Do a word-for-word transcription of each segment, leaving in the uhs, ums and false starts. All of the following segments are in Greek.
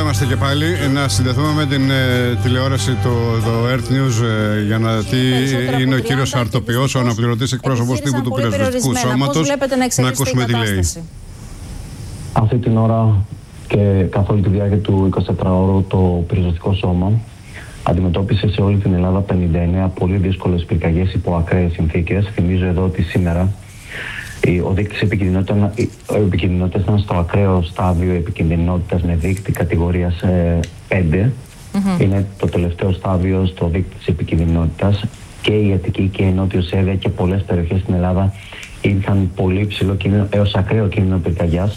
είμαστε και πάλι. Να συνδεθούμε με την ε, τηλεόραση, το, το Earth News, ε, για να δει. Είναι ο κύριος Αρτοποιός, ο αναπληρωτής εκπρόσωπος τύπου του Πυροσβεστικού Σώματος. Να, να ακούσουμε τι λέει. Αυτή την ώρα και καθ' όλη τη διάρκεια του εικοσιτετράωρου το Πυροσβεστικό Σώμα αντιμετώπισε σε όλη την Ελλάδα πενήντα εννέα πολύ δύσκολες πυρκαγιές υπό ακραίες συνθήκες. Θυμίζω εδώ ότι σήμερα ο δείκτης επικινδυνότητας ήταν στο ακραίο στάδιο επικινδυνότητας με δείκτη κατηγορίας πέντε. Mm-hmm. Είναι το τελευταίο στάδιο στο δείκτη της επικινδυνότητας. Και η Αττική και η Νότιος Εύβοια και πολλές περιοχές στην Ελλάδα ήρθαν πολύ ψηλό κίνδυνο έως ακραίο κίνδυνο πυρκαγιάς.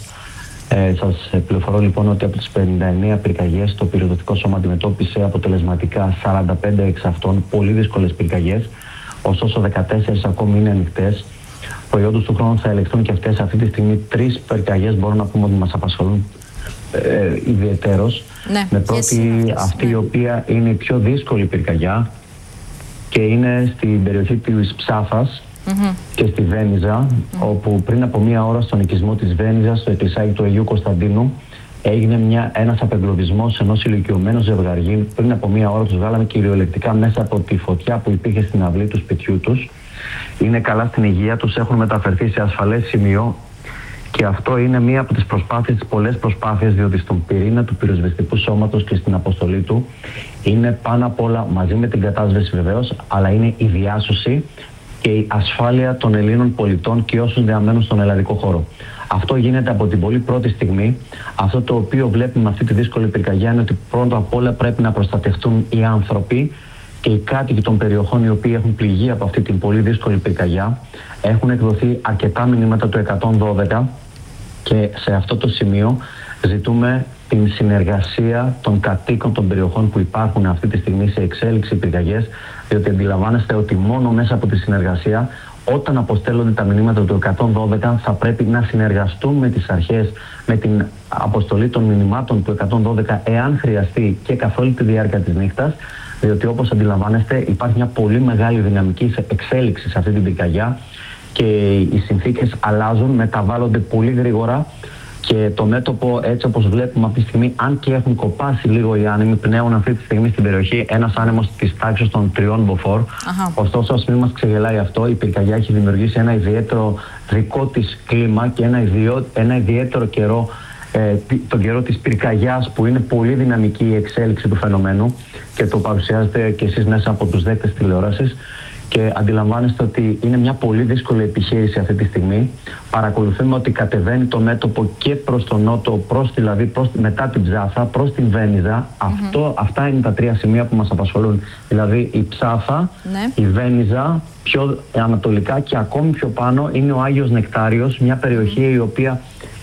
Ε, σας πληροφορώ λοιπόν ότι από τις πενήντα εννέα πυρκαγιές το Πυροσβεστικό Σώμα αντιμετώπισε αποτελεσματικά σαράντα πέντε εξ αυτών πολύ δύσκολες πυρκαγιές, ωστόσο δεκατέσσερις ακόμη είναι ανοιχτές. Προϊόντος του χρόνου θα ελεγχθούν και αυτές. Αυτή τη στιγμή τρεις πυρκαγιές μπορώ να πούμε ότι μας απασχολούν ε, ιδιαιτέρως. Ναι, με πρώτη αυτή, ναι, η οποία είναι η πιο δύσκολη πυρκαγιά και είναι στην περιοχή της Ψάφας. Mm-hmm. Και στη Βένιζα, mm-hmm. όπου πριν από μία ώρα στον οικισμό της Βένιζας, στο εκκλησάκι του Αγίου Κωνσταντίνου, έγινε μια, ένας απεγκλωβισμός ενός ηλικιωμένου ζευγαριού. Πριν από μία ώρα τους βγάλαμε κυριολεκτικά μέσα από τη φωτιά που υπήρχε στην αυλή του σπιτιού τους. Είναι καλά στην υγεία τους, έχουν μεταφερθεί σε ασφαλές σημείο και αυτό είναι μία από τις προσπάθειες, τις πολλές προσπάθειες, διότι στον πυρήνα του Πυροσβεστικού Σώματος και στην αποστολή του είναι πάνω απ' όλα, μαζί με την κατάσβεση βεβαίως, αλλά είναι η διάσωση και η ασφάλεια των Ελλήνων πολιτών και όσων διαμένουν στον ελλαδικό χώρο. Αυτό γίνεται από την πολύ πρώτη στιγμή. Αυτό το οποίο βλέπουμε με αυτή τη δύσκολη πυρκαγιά είναι ότι πρώτα απ' όλα πρέπει να προστατευτούν οι άνθρωποι και οι κάτοικοι των περιοχών οι οποίοι έχουν πληγεί από αυτή την πολύ δύσκολη πυρκαγιά. Έχουν εκδοθεί αρκετά μηνύματα του εκατόν δώδεκα και σε αυτό το σημείο ζητούμε την συνεργασία των κατοίκων των περιοχών που υπάρχουν αυτή τη στιγμή σε εξέλιξη πυρκαγιές, διότι αντιλαμβάνεστε ότι μόνο μέσα από τη συνεργασία, όταν αποστέλλονται τα μηνύματα του εκατόν δώδεκα, θα πρέπει να συνεργαστούν με τις αρχές, με την αποστολή των μηνυμάτων του εκατόν δώδεκα, εάν χρειαστεί και καθ' όλη τη διάρκεια της νύχτας, διότι όπως αντιλαμβάνεστε υπάρχει μια πολύ μεγάλη δυναμική εξέλιξη σε αυτή την πυρκαγιά και οι συνθήκες αλλάζουν, μεταβάλλονται πολύ γρήγορα. Και το μέτωπο, έτσι όπως βλέπουμε αυτή τη στιγμή, αν και έχουν κοπάσει λίγο οι άνεμοι, πνέουν αυτή τη στιγμή στην περιοχή ένας άνεμος της τάξης των τριών μποφόρ. Αχα. Ωστόσο, ας μην μας ξεγελάει αυτό, η πυρκαγιά έχει δημιουργήσει ένα ιδιαίτερο δικό της κλίμα και ένα, ιδιό, ένα ιδιαίτερο καιρό, ε, τον καιρό της πυρκαγιάς, που είναι πολύ δυναμική η εξέλιξη του φαινομένου και το παρουσιάζετε και εσείς μέσα από τους δέκτες τηλεόρασης. Και αντιλαμβάνεστε ότι είναι μια πολύ δύσκολη επιχείρηση αυτή τη στιγμή. Παρακολουθούμε ότι κατεβαίνει το μέτωπο και προς τον νότο, προς, δηλαδή προς, μετά την Ψάφα, προς την Βένιζα. Mm-hmm. Αυτό, αυτά είναι τα τρία σημεία που μας απασχολούν. Δηλαδή η Ψάφα, ναι, η Βένιζα, πιο ανατολικά και ακόμη πιο πάνω είναι ο Άγιος Νεκτάριος, μια περιοχή η οποία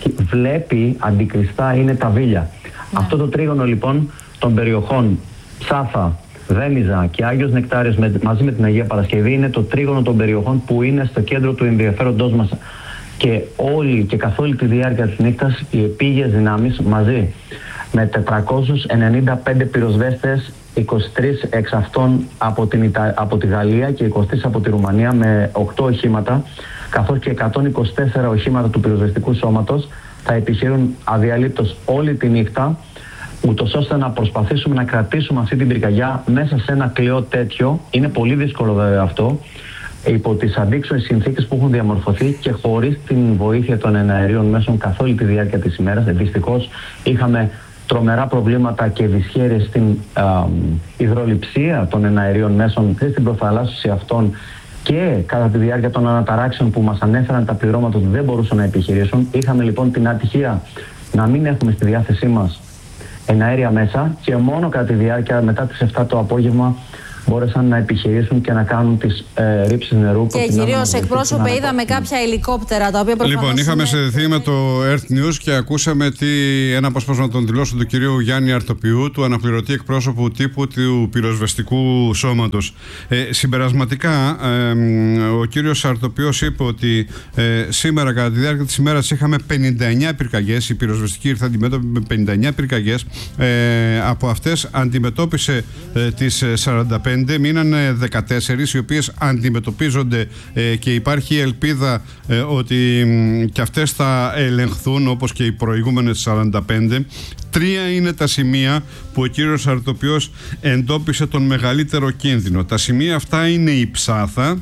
βλέπει αντικριστά είναι τα Βίλια. Ναι. Αυτό το τρίγωνο λοιπόν των περιοχών Ψάφα, Βένιζα και Άγιος Νεκτάριος με, μαζί με την Αγία Παρασκευή είναι το τρίγωνο των περιοχών που είναι στο κέντρο του ενδιαφέροντός μας, και όλη και καθ' όλη τη διάρκεια της νύχτας οι επίγειες δυνάμεις μαζί με τετρακόσιους ενενήντα πέντε πυροσβέστες, είκοσι τρεις εξ αυτών από, την Ιτα... από τη Γαλλία και είκοσι τρεις από τη Ρουμανία, με οκτώ οχήματα, καθώς και εκατόν είκοσι τέσσερα οχήματα του Πυροσβεστικού Σώματος, θα επιχειρούν αδιαλείπτως όλη τη νύχτα, ούτως ώστε να προσπαθήσουμε να κρατήσουμε αυτή την πυρκαγιά μέσα σε ένα κλειό τέτοιο. Είναι πολύ δύσκολο βέβαια αυτό, υπό τις αντίξωες συνθήκες που έχουν διαμορφωθεί και χωρίς την βοήθεια των εναερίων μέσων καθ' όλη τη διάρκεια της ημέρας. Δυστυχώς είχαμε τρομερά προβλήματα και δυσχέρειες στην α, υδρολειψία των εναερίων μέσων και στην προφαλάσσωση αυτών, και κατά τη διάρκεια των αναταράξεων που μας ανέφεραν τα πληρώματα ότι δεν μπορούσαν να επιχειρήσουν. Είχαμε λοιπόν την ατυχία να μην έχουμε στη διάθεσή μας εναέρια μέσα και μόνο κατά τη διάρκεια μετά τις επτά το απόγευμα μπόρεσαν να επιχειρήσουν και να κάνουν τις ε, ρήψεις νερού. Και κυρίως εκπρόσωπε, είδαμε κάποια ελικόπτερα τα οποία προφανώς. Λοιπόν, είχαμε συνδεθεί με το Earth News και ακούσαμε τι, ένα απόσπασμα των δηλώσεων του κυρίου Γιάννη Αρτοποιού, του αναπληρωτή εκπρόσωπου τύπου του Πυροσβεστικού Σώματος. Ε, συμπερασματικά, ε, ο κύριος Αρτοποιός είπε ότι ε, σήμερα κατά τη διάρκεια της ημέρας είχαμε πενήντα εννέα πυρκαγιές. Η πυροσβεστική ήρθε αντιμέτωπη με πενήντα εννέα πυρκαγιές. Ε, από αυτές αντιμετώπισε ε, τις σαράντα πέντε. πέντε, μείνανε δεκατέσσερις, οι οποίες αντιμετωπίζονται ε, και υπάρχει ελπίδα ε, ότι ε, και αυτές θα ελεγχθούν όπως και οι προηγούμενες σαράντα πέντε. Τρία είναι τα σημεία που ο κύριος Αρτοπιός εντόπισε τον μεγαλύτερο κίνδυνο. Τα σημεία αυτά είναι η Ψάθα,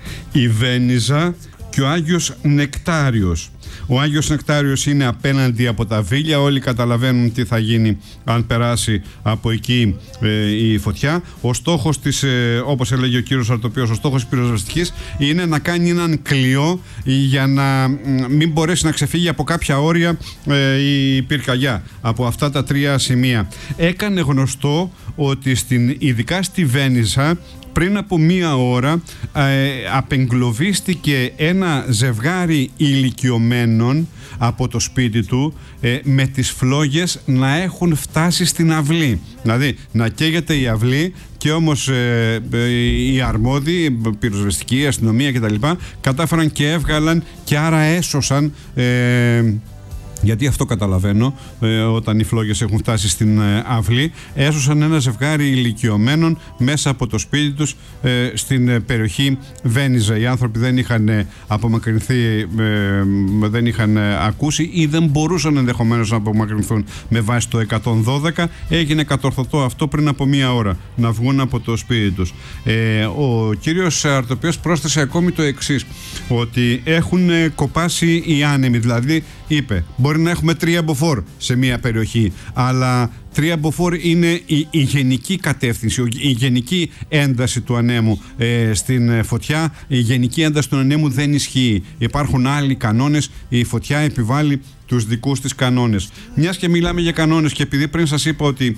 η Βένιζα και ο Άγιος Νεκτάριος. Ο Άγιος Νεκτάριος είναι απέναντι από τα Βίλια. Όλοι καταλαβαίνουν τι θα γίνει αν περάσει από εκεί ε, η φωτιά. Ο στόχος της, ε, όπως έλεγε ο κύριος Αρτοπιός, ο στόχος της πυροσβεστικής είναι να κάνει έναν κλειό για να μην μπορέσει να ξεφύγει από κάποια όρια ε, η πυρκαγιά από αυτά τα τρία σημεία. Έκανε γνωστό ότι στην, ειδικά στη Βένιζα, πριν από μία ώρα ε, απεγκλωβίστηκε ένα ζευγάρι ηλικιωμένων από το σπίτι του ε, με τις φλόγες να έχουν φτάσει στην αυλή. Δηλαδή να καίγεται η αυλή και όμως ε, ε, οι αρμόδιοι, πυροσβεστική, αστυνομία κτλ. Κατάφεραν και έβγαλαν και άρα έσωσαν... Ε, γιατί αυτό καταλαβαίνω, ε, όταν οι φλόγες έχουν φτάσει στην ε, αυλή, έσωσαν ένα ζευγάρι ηλικιωμένων μέσα από το σπίτι τους ε, στην ε, περιοχή Βένιζα. Οι άνθρωποι δεν είχαν ε, απομακρυνθεί, ε, δεν είχαν ε, ακούσει ή δεν μπορούσαν ενδεχομένως να απομακρυνθούν με βάση το εκατόν δώδεκα. Έγινε κατορθωτό αυτό πριν από μία ώρα, να βγουν από το σπίτι τους. Ε, ο κύριος Αρτοπιός πρόσθεσε ακόμη το εξής, ότι έχουν ε, κοπάσει οι άνεμοι, δηλαδή είπε, μπορεί να έχουμε τρία μποφόρ σε μια περιοχή, αλλά τρία μποφόρ είναι η, η γενική κατεύθυνση, η γενική ένταση του ανέμου ε, στην φωτιά. Η γενική ένταση του ανέμου δεν ισχύει. Υπάρχουν άλλοι κανόνες, η φωτιά επιβάλλει τους δικούς της κανόνες. Μιας και μιλάμε για κανόνες και επειδή πριν σας είπα ότι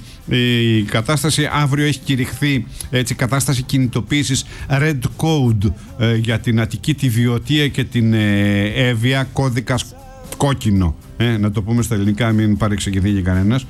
η κατάσταση αύριο έχει κηρυχθεί, έτσι, κατάσταση κινητοποίησης Red Code ε, για την Αττική, τη Βιωτία και την ε, Εύβοια, κώδικας κόκκινο, ε, να το πούμε στα ελληνικά, μην παρεξηγηθεί και κανένας.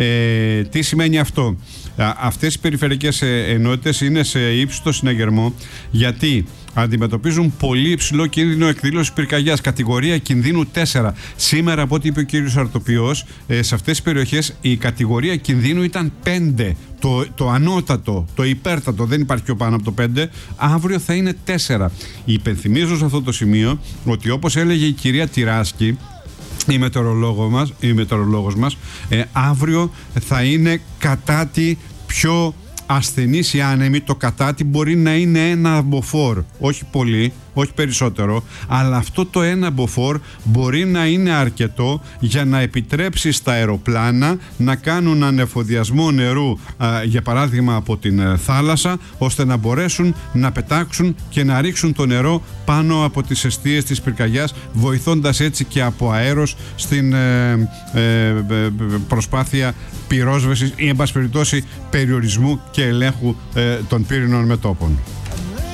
Ε, τι σημαίνει αυτό? Α, αυτές οι περιφερειακές ενότητες είναι σε ύψιστο συναγερμό, γιατί αντιμετωπίζουν πολύ υψηλό κίνδυνο εκδήλωσης πυρκαγιάς, κατηγορία κινδύνου τέσσερα. Σήμερα, από ό,τι είπε ο κύριος Αρτοπιός, ε, σε αυτές τις περιοχές η κατηγορία κινδύνου ήταν πέντε. Το, το ανώτατο, το υπέρτατο, δεν υπάρχει πιο πάνω από το πέντε. Αύριο θα είναι τέσσερα. Υπενθυμίζω σε αυτό το σημείο ότι, όπως έλεγε η κυρία Τυράσκη, η μετεωρολόγος μας, η μετεωρολόγος μας ε, αύριο θα είναι κατάτι πιο ασθενείς οι άνεμοι. Το κατάτι μπορεί να είναι ένα μποφόρ, όχι πολύ, όχι περισσότερο, αλλά αυτό το ένα μποφόρ μπορεί να είναι αρκετό για να επιτρέψει στα αεροπλάνα να κάνουν ανεφοδιασμό νερού, α, για παράδειγμα από την ε, θάλασσα, ώστε να μπορέσουν να πετάξουν και να ρίξουν το νερό πάνω από τις εστίες της πυρκαγιάς, βοηθώντας έτσι και από αέρος στην ε, ε, ε, προσπάθεια πυρόσβεσης ή, εν πάση περιπτώσει, περιορισμού και ελέγχου ε, των πύρινων μετώπων.